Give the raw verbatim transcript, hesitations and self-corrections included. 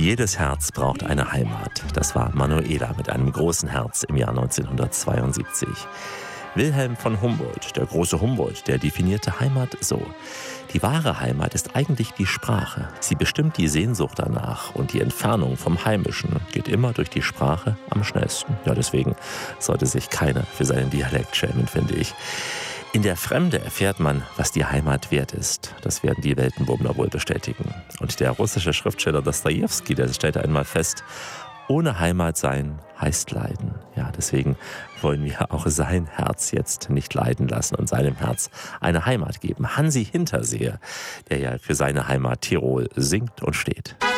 Jedes Herz braucht eine Heimat. Das war Manuela mit einem großen Herz im Jahr neunzehnhundertzweiundsiebzig. Wilhelm von Humboldt, der große Humboldt, der definierte Heimat so: Die wahre Heimat ist eigentlich die Sprache. Sie bestimmt die Sehnsucht danach, und die Entfernung vom Heimischen geht immer durch die Sprache am schnellsten. Ja, deswegen sollte sich keiner für seinen Dialekt schämen, finde ich. In der Fremde erfährt man, was die Heimat wert ist. Das werden die Weltenbummler wohl bestätigen. Und der russische Schriftsteller Dostojewski, der stellte einmal fest: Ohne Heimat sein heißt leiden. Ja, deswegen wollen wir auch sein Herz jetzt nicht leiden lassen und seinem Herz eine Heimat geben. Hansi Hinterseer, der ja für seine Heimat Tirol singt und steht.